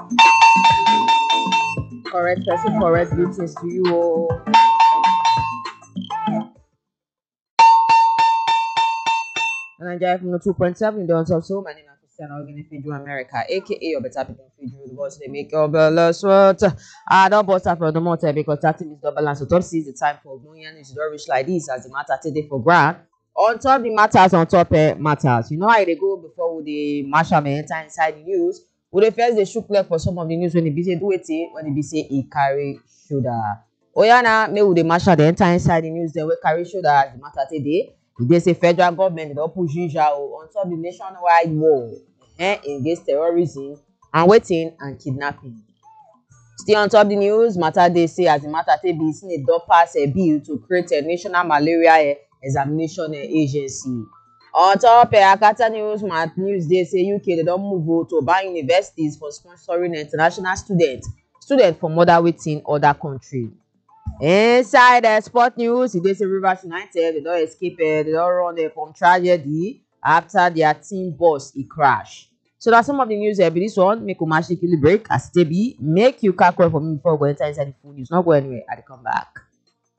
Correct person, correct greetings to you all. And I drive from the 2.7 down top. So my name is Christian Organ Fidru America, aka your better people Fidru, the boss they make your balance what I don't bust up from the motor because that team is double balance. So top sees the time for going and it's don't reach like this as the matter today for grant. On top the matters on top matters. You know how they go before the marshal may enter inside the news. Would they first they shook leg for some of the news when they be say do it when they be say he carry shoulder. Oh yeah now me would the marshal they enter inside the news then we carry shoulder as the matter today. They say federal government don push Israel on top the nationwide war against terrorism and waiting and kidnapping. Still on top the news, matter they say as the matter take be seen don pass a bill to create a national malaria examination agency. On top Akata news they say UK they don move to ban universities for sponsoring international students from other country. Inside sport news, they say Rivers United they don't escape they don't run from tragedy after their team bus crash. So that's some of the news but this one make a break as they be make you calculate for me before we go enter inside the full news. Not go anywhere. I come back.